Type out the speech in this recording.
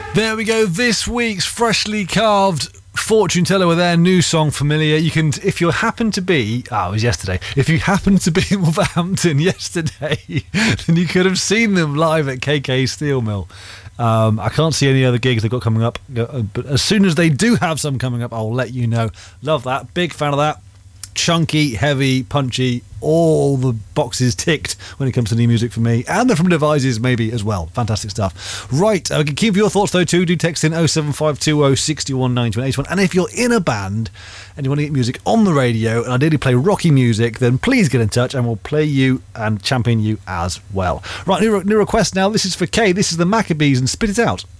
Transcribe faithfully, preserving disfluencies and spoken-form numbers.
There we go, this week's freshly carved fortune teller with their new song Familiar. You can, if you happen to be, oh, it was yesterday, if you happen to be in Wolverhampton yesterday, then you could have seen them live at K K Steel Mill. Um, I can't see any other gigs they've got coming up, but as soon as they do have some coming up, I'll let you know. Love that, big fan of that. Chunky, heavy, punchy, all the boxes ticked when it comes to new music for me, and they're from Devices maybe as well. Fantastic stuff. Right, I can keep your thoughts though too. Do text in oh seven five two oh six one nine two eight one, and if you're in a band and you want to get music on the radio and ideally play rocky music, then please get in touch and we'll play you and champion you as well. Right, new, new request now. This is for Kay. This is the Maccabees and Spit It Out.